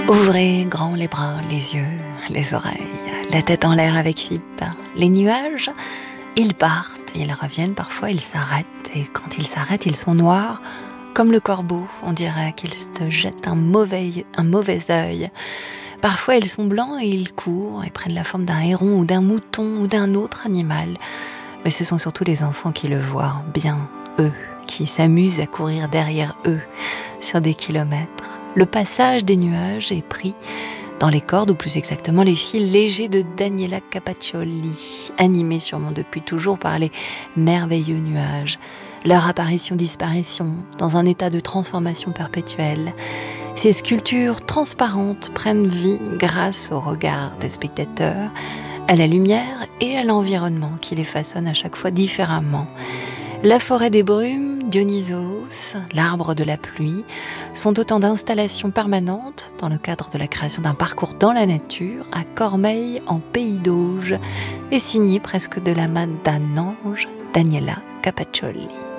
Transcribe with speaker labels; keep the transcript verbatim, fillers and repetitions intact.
Speaker 1: Ouvrez grand les bras, les yeux, les oreilles, la tête en l'air avec Philippe. Les nuages, ils partent, ils reviennent, parfois ils s'arrêtent. Et quand ils s'arrêtent, ils sont noirs, comme le corbeau. On dirait qu'ils se jettent un mauvais, un mauvais œil. Parfois ils sont blancs et ils courent et prennent la forme d'un héron ou d'un mouton ou d'un autre animal. Mais ce sont surtout les enfants qui le voient bien, eux, qui s'amusent à courir derrière eux sur des kilomètres. Le passage des nuages est pris dans les cordes, ou plus exactement les fils légers de Daniela Capaccioli, animés sûrement depuis toujours par les merveilleux nuages. Leur apparition-disparition dans un état de transformation perpétuelle. Ces sculptures transparentes prennent vie grâce au regard des spectateurs, à la lumière et à l'environnement qui les façonne à chaque fois différemment. La forêt des brumes, Dionysos, l'arbre de la pluie sont autant d'installations permanentes dans le cadre de la création d'un parcours dans la nature à Cormeilles en Pays d'Auge et signé presque de la main d'un ange, Daniela Capaccioli.